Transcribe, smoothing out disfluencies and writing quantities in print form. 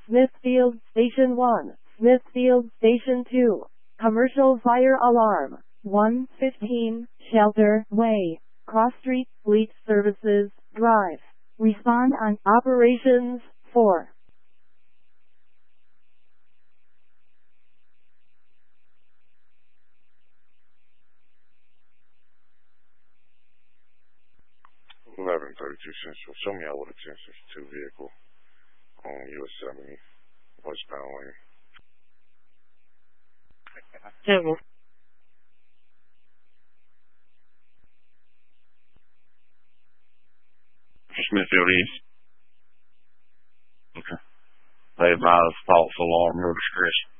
Smithfield Station 1, Smithfield Station 2. Commercial fire alarm. 115, Shelter Way, Cross Street, Fleet Services, Drive. Respond on operations 4. Central. Show me out with a 1062 vehicle on US 70, westbound lane. Smithfield East. Okay. They advise false alarm, no distress.